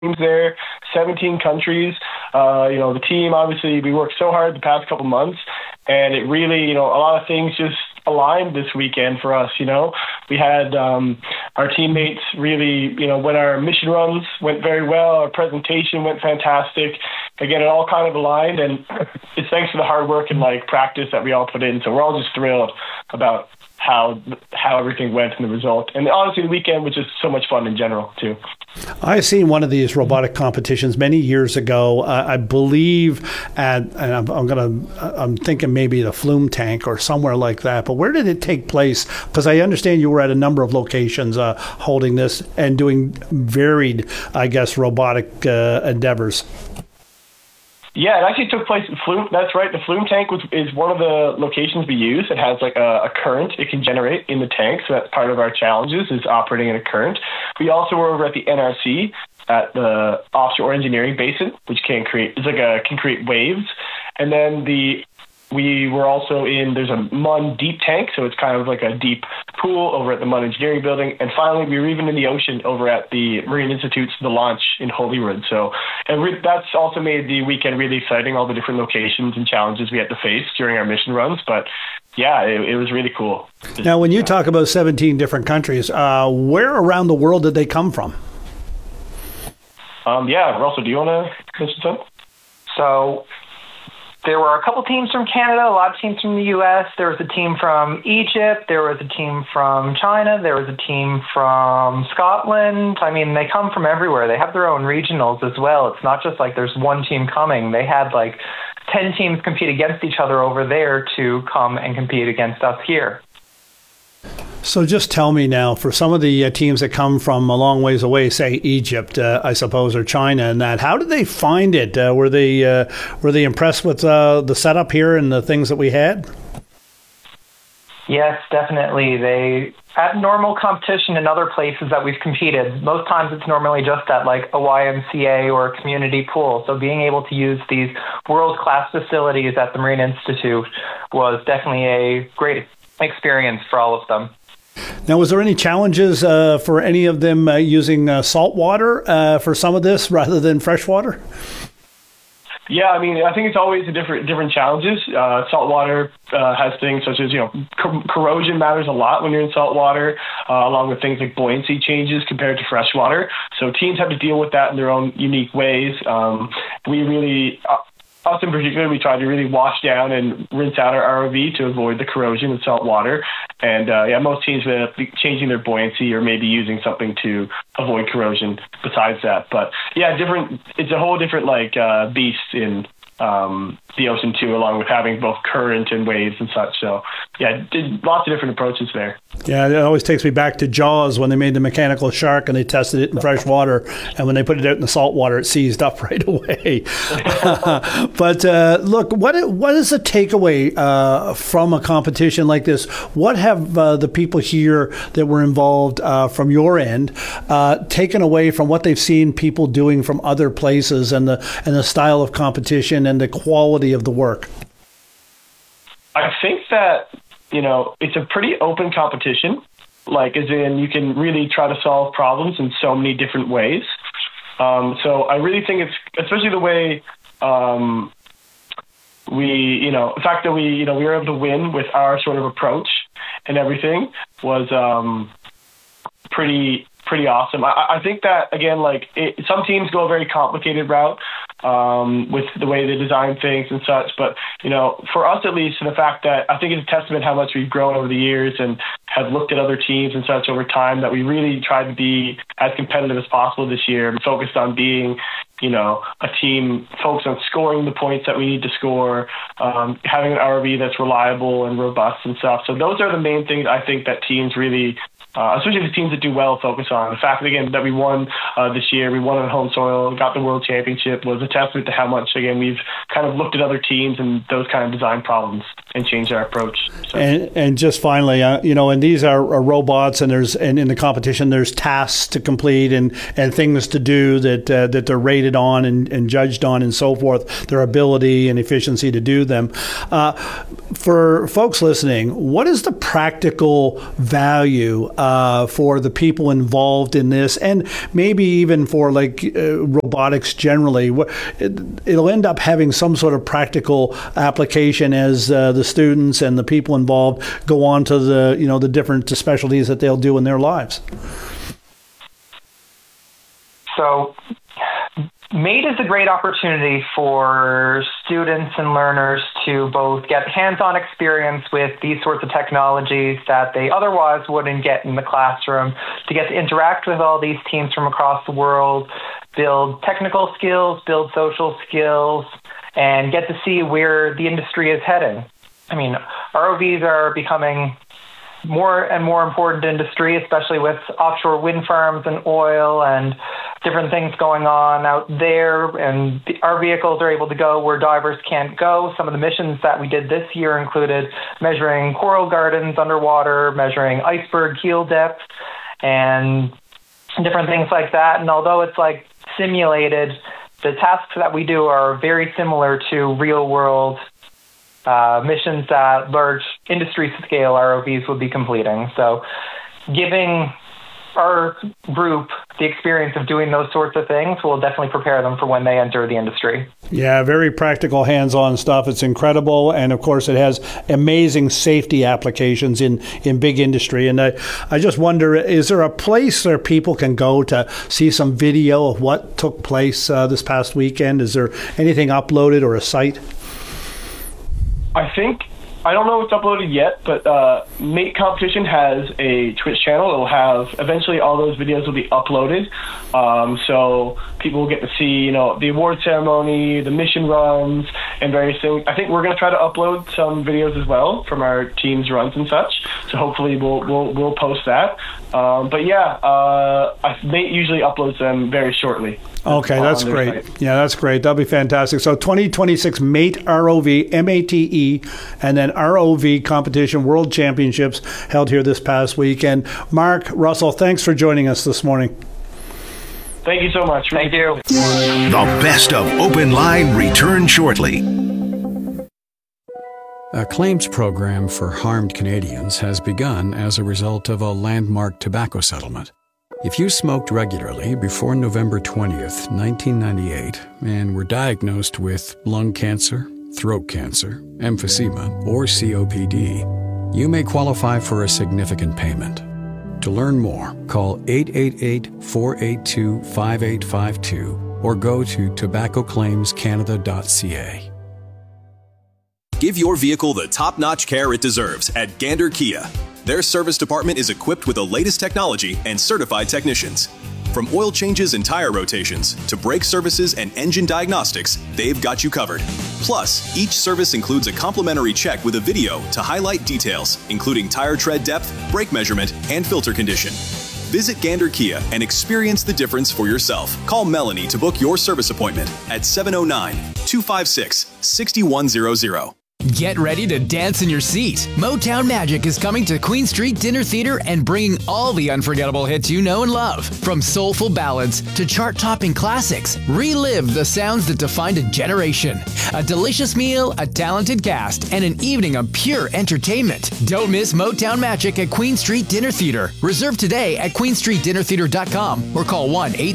teams there, 17 countries. The team, obviously, we worked so hard the past couple months, and it really, a lot of things just aligned this weekend for us. We had our teammates really, when our mission runs went very well, our presentation went fantastic. Again, it all kind of aligned, and it's thanks to the hard work and practice that we all put in. So we're all just thrilled about how everything went and the result. And honestly, the weekend was just so much fun in general too. I've seen one of these robotic competitions many years ago. I believe I'm thinking maybe the Flume Tank or somewhere like that. But where did it take place? Because I understand you were at a number of locations holding this and doing varied, I guess, robotic endeavors. Yeah, it actually took place at Flume. That's right. The Flume Tank is one of the locations we use. It has a current it can generate in the tank, so that's part of our challenges is operating in a current. We also were over at the NRC at the Offshore Engineering Basin, which can create waves, and then we were also there's a MUN deep tank, so it's kind of like a deep pool over at the MUN Engineering Building. And finally, we were even in the ocean over at the Marine Institute's The Launch in Holyrood. So, that's also made the weekend really exciting, all the different locations and challenges we had to face during our mission runs. But yeah, it was really cool. Now, when you talk about 17 different countries, where around the world did they come from? Russell, do you want to mention something? So, there were a couple teams from Canada, a lot of teams from the U.S. There was a team from Egypt. There was a team from China. There was a team from Scotland. I mean, they come from everywhere. They have their own regionals as well. It's not just like there's one team coming. They had 10 teams compete against each other over there to come and compete against us here. So just tell me now, for some of the teams that come from a long ways away, say Egypt, I suppose, or China, and that, how did they find it? Were they impressed with the setup here and the things that we had? Yes, definitely. They at normal competition in other places that we've competed, most times it's normally just at a YMCA or a community pool. So being able to use these world-class facilities at the Marine Institute was definitely a great experience for all of them. Now, was there any challenges for any of them using salt water for some of this rather than fresh water? Yeah, I think it's always different challenges. Salt water has things such as, corrosion matters a lot when you're in salt water, along with things like buoyancy changes compared to fresh water. So teams have to deal with that in their own unique ways. We really... Us in particular, we try to really wash down and rinse out our ROV to avoid the corrosion of salt water. And most teams will be changing their buoyancy or maybe using something to avoid corrosion besides that. But yeah, it's a whole different beast in the ocean too, along with having both current and waves and such. So yeah, lots of different approaches there. Yeah, it always takes me back to Jaws when they made the mechanical shark and they tested it in fresh water, and when they put it out in the salt water, it seized up right away. But look, what is the takeaway from a competition like this? What have the people here that were involved from your end taken away from what they've seen people doing from other places and the style of competition and the quality of the work? I think that, it's a pretty open competition, as in you can really try to solve problems in so many different ways. So I really think it's, especially the way the fact that we were able to win with our sort of approach and everything was pretty awesome. I think that, again, some teams go a very complicated route with the way they design things and such. But, for us at least, the fact that I think it's a testament how much we've grown over the years and have looked at other teams and such over time, that we really tried to be as competitive as possible this year and focused on being, a team focused on scoring the points that we need to score, having an ROV that's reliable and robust and stuff. So those are the main things I think that teams really especially the teams that do well focus on. The fact, again, that we won this year, we won on home soil, got the World Championship, was a testament to how much, again, we've kind of looked at other teams and those kind of design problems and changed our approach. So. And just finally, and these are robots, and in the competition there's tasks to complete and things to do that they're rated on and judged on and so forth, their ability and efficiency to do them. For folks listening, what is the practical value for the people involved in this, and maybe even for like robotics generally. It'll end up having some sort of practical application as the students and the people involved go on to the different specialties that they'll do in their lives. So MATE is a great opportunity for students and learners to both get hands-on experience with these sorts of technologies that they otherwise wouldn't get in the classroom, to get to interact with all these teams from across the world, build technical skills, build social skills, and get to see where the industry is heading. I mean, ROVs are becoming more and more important industry, especially with offshore wind farms and oil and different things going on out there. And our vehicles are able to go where divers can't go. Some of the missions that we did this year included measuring coral gardens underwater, measuring iceberg keel depth, and different things like that. And although it's like simulated, the tasks that we do are very similar to real world missions that large industry scale ROVs would be completing. So giving our group the experience of doing those sorts of things will definitely prepare them for when they enter the industry. Yeah, very practical, hands-on stuff. It's incredible. And, of course, it has amazing safety applications in big industry. And I just wonder, is there a place where people can go to see some video of what took place this past weekend? Is there anything uploaded or a site? I don't know if it's uploaded yet, but MATE Competition has a Twitch channel. It'll have, eventually all those videos will be uploaded. So people will get to see, the award ceremony, the mission runs, and various things. I think we're going to try to upload some videos as well from our team's runs and such. So hopefully we'll post that. But yeah, MATE usually uploads them very shortly. Okay, that's great. Yeah, that's great. That'll be fantastic. So 2026 MATE ROV, MATE, and then ROV Competition World Championships held here this past week. And Mark Russell, thanks for joining us this morning. Thank you so much. Thank you. The best of Open Line returns shortly. A claims program for harmed Canadians has begun as a result of a landmark tobacco settlement. If you smoked regularly before November 20th, 1998, and were diagnosed with lung cancer, throat cancer, emphysema, or COPD, you may qualify for a significant payment. To learn more, call 888-482-5852 or go to tobaccoclaimscanada.ca. Give your vehicle the top-notch care it deserves at Gander Kia. Their service department is equipped with the latest technology and certified technicians. From oil changes and tire rotations to brake services and engine diagnostics, they've got you covered. Plus, each service includes a complimentary check with a video to highlight details, including tire tread depth, brake measurement, and filter condition. Visit Gander Kia and experience the difference for yourself. Call Melanie to book your service appointment at 709-256-6100. Get ready to dance in your seat. Motown Magic is coming to Queen Street Dinner Theatre and bringing all the unforgettable hits you know and love. From soulful ballads to chart-topping classics, relive the sounds that defined a generation. A delicious meal, a talented cast, and an evening of pure entertainment. Don't miss Motown Magic at Queen Street Dinner Theatre. Reserve today at queenstreetdinnertheatre.com or call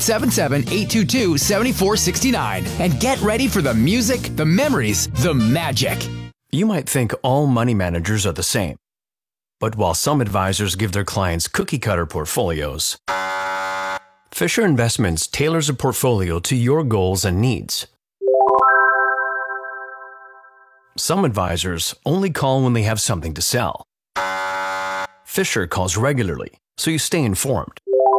1-877-822-7469 and get ready for the music, the memories, the magic. You might think all money managers are the same. But while some advisors give their clients cookie-cutter portfolios, Fisher Investments tailors a portfolio to your goals and needs. Some advisors only call when they have something to sell. Fisher calls regularly, so you stay informed.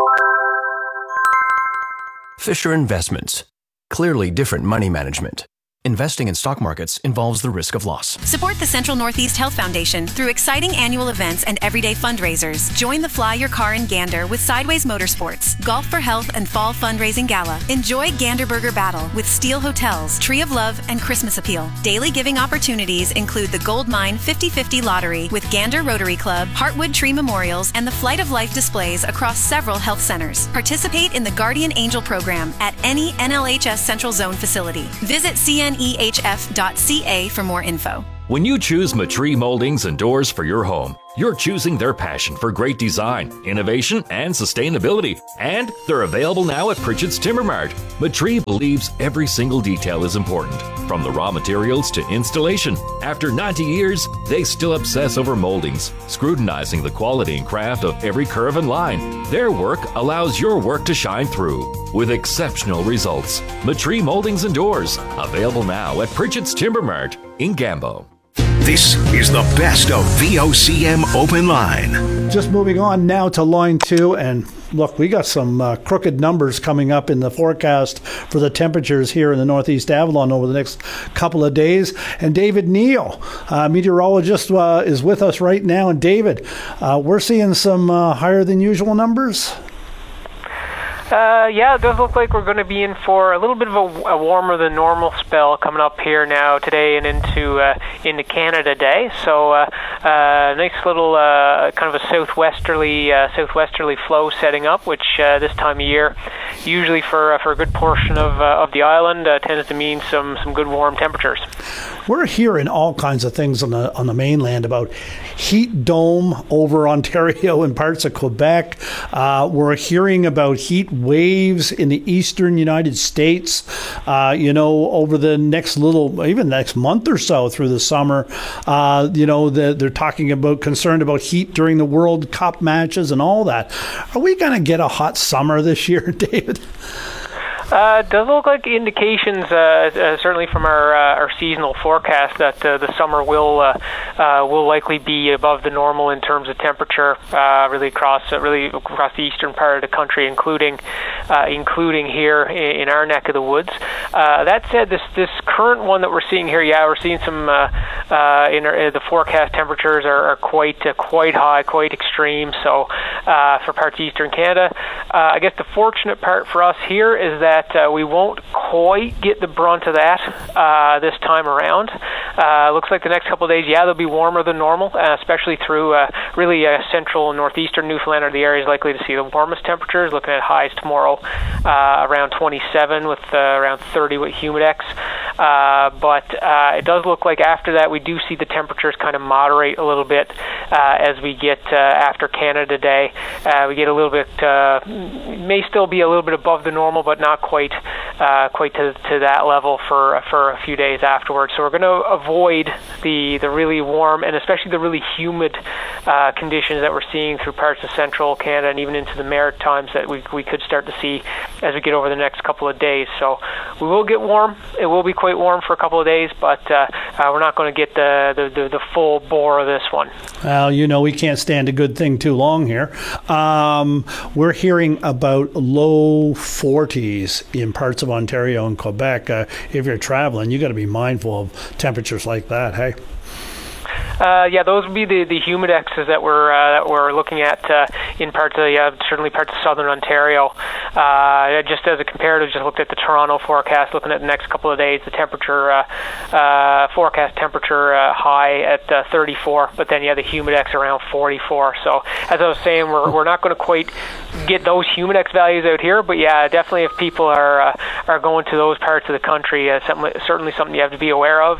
Fisher Investments. Clearly different money management. Investing in stock markets involves the risk of loss. Support the Central Northeast Health Foundation through exciting annual events and everyday fundraisers. Join the Fly Your Car in Gander with Sideways Motorsports, Golf for Health and Fall Fundraising Gala. Enjoy Gander Burger Battle with Steel Hotels, Tree of Love, and Christmas Appeal. Daily giving opportunities include the Gold Mine 50/50 Lottery with Gander Rotary Club, Heartwood Tree Memorials, and the Flight of Life displays across several health centers. Participate in the Guardian Angel program at any NLHS Central Zone facility. Visit CNEHF.ca for more info. When you choose Matree Moldings and Doors for your home, You're choosing their passion for great design, innovation, and sustainability. And they're available now at Pritchett's Timber Mart. Matree believes every single detail is important, from the raw materials to installation. After 90 years, they still obsess over moldings, scrutinizing the quality and craft of every curve and line. Their work allows your work to shine through with exceptional results. Matree Moldings and Doors, available now at Pritchett's Timber Mart in Gambo. This is the best of VOCM Open Line. Just moving on now to line 2, and look, we got some crooked numbers coming up in the forecast for the temperatures here in the Northeast Avalon over the next couple of days. And David Neal, meteorologist, is with us right now. And David, we're seeing some higher than usual numbers. Yeah, it does look like we're going to be in for a little bit of a warmer than normal spell coming up here now today and into Canada Day. So nice little kind of a southwesterly flow setting up, which this time of year, usually for a good portion of the island, tends to mean some good warm temperatures. We're hearing all kinds of things on the mainland about heat dome over Ontario and parts of Quebec. We're hearing about heat waves in the eastern United States, over the next even next month or so through the summer. They're talking about concerned about heat during the World Cup matches and all that. Are we going to get a hot summer this year, David? It does look like indications, certainly from our seasonal forecast, that the summer will likely be above the normal in terms of temperature, really across the eastern part of the country, including here in our neck of the woods. That said, this current one that we're seeing here, we're seeing some the forecast temperatures are quite high, quite extreme. So for parts of eastern Canada, I guess the fortunate part for us here is that we won't quite get the brunt of that this time around. Looks like the next couple of days, they'll be warmer than normal, especially through really central and northeastern Newfoundland are the areas likely to see the warmest temperatures. Looking at highs tomorrow around 27 with around 30 with humidex. But it does look like after that we do see the temperatures kind of moderate a little bit as we get after Canada Day. We get a little bit, may still be a little bit above the normal, but not quite to that level for a few days afterwards. So we're going to avoid the really warm and especially the really humid conditions that we're seeing through parts of central Canada and even into the Maritimes that we could start to see as we get over the next couple of days. So we will get warm. It will be quite warm for a couple of days, but we're not going to get the full bore of this one. Well, we can't stand a good thing too long here. We're hearing about low 40s in parts of Ontario and Quebec. If you're traveling, you got to be mindful of temperatures like that, hey? Those would be the humidexes that we're looking at in parts of certainly parts of southern Ontario. Just as a comparative, just looked at the Toronto forecast, looking at the next couple of days, the temperature forecast temperature high at 34, but then the humidex around 44. So as I was saying, we're not going to quite get those humidex values out here, but definitely if people are going to those parts of the country, certainly something you have to be aware of,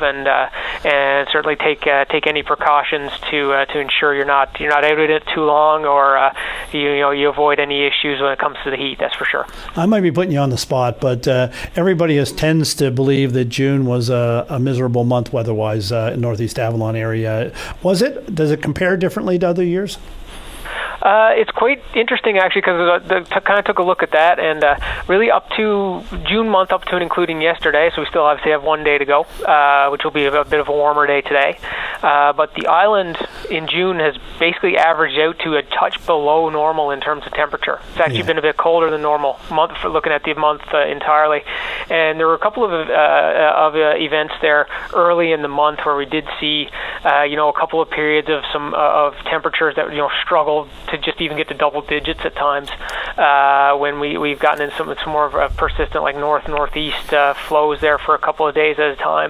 and certainly take any precautions to ensure you're not out in it too long, or you avoid any issues when it comes to the heat. That's for sure. I might be putting you on the spot, but everybody tends to believe that June was a miserable month weather-wise in Northeast Avalon area. Was it? Does it compare differently to other years? It's quite interesting, actually, because I kind of took a look at that, and really up to June month, up to and including yesterday, so we still obviously have one day to go, which will be a bit of a warmer day today. But the island in June has basically averaged out to a touch below normal in terms of temperature. It's actually been a bit colder than normal month for looking at the month entirely. And there were a couple of events there early in the month where we did see, a couple of periods of of temperatures that struggled to just even get to double digits at times when we've gotten in some more of a persistent northeast flows there for a couple of days at a time.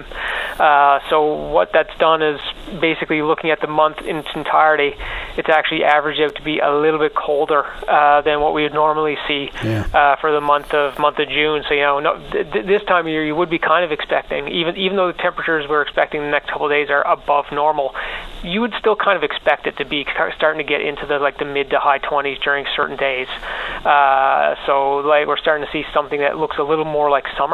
So what that's done is basically looking at the month in its entirety, it's actually averaged out to be a little bit colder than what we would normally see for the month of June. So this time of year you would be kind of expecting, even though the temperatures we're expecting the next couple of days are above normal, you would still kind of expect it to be starting to get into the mid to high 20s during certain days. So we're starting to see something that looks a little more like summer.